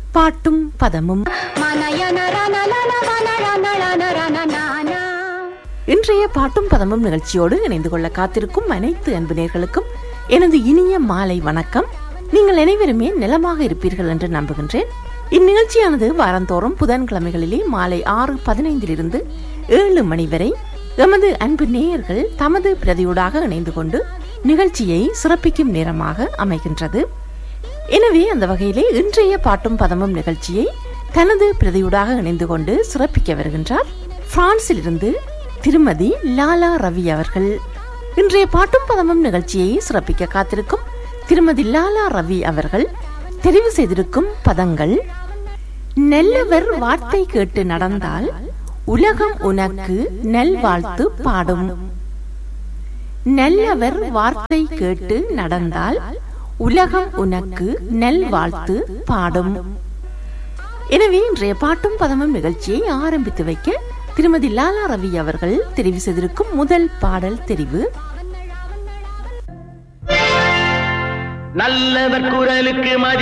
பாட்டும் பதமும். இன்றைய பாட்டும் பதமும் நிகழ்ச்சியோடு இணைந்து கொள்ள காத்திருக்கும் அனைத்து அன்பு நேயர்களுக்கும் எனது இனிய மாலை வணக்கம். நீங்கள் அனைவருமே நலமாக இருப்பீர்கள் என்று நம்புகின்றேன். இந்நிகழ்ச்சியானது வாரந்தோறும் புதன்கிழமைகளிலே மாலை 6:15 7 மணி வரை எமது அன்பு நேயர்கள் தமது பிரதியூடாக இணைந்து கொண்டு நிகழ்ச்சியை சிறப்பிக்கும் நேரமாக அமைகின்றது. எனவே அந்த வகையிலே இன்றைய பாட்டும் பதமும் நிகழ்ச்சியை தனது பிரதியூடாக இணைந்து கொண்டு சிறப்பிக்க வருகின்றார் பிரான்சிலிருந்து திருமதி லாலா ரவி அவர்கள். இன்றைய பாட்டும் பதமும் நிகழ்ச்சியை சிறப்பிக்க காத்திருக்கும் திருமதி லாலா ரவி அவர்கள் தெரிவு செய்திருக்கும் பதங்கள்: நல்லவர் வார்த்தை கேட்டு நடந்தால் உலகம் உனக்கு நல்வாழ்த்து பாடும். நல்லவர் வார்த்தை கேட்டு நடந்தால் உலகம் உனக்கு நல்வாழ்த்து பாடும். எனவே இன்றைய பாட்டும் பதமும் நிகழ்ச்சியை ஆரம்பித்து வைக்க திருமதி லாலா ரவி அவர்கள் தெரிவு செய்திருக்கும் முதல் பாடல் தெரிவு: நல்லவர் குரலுக்கு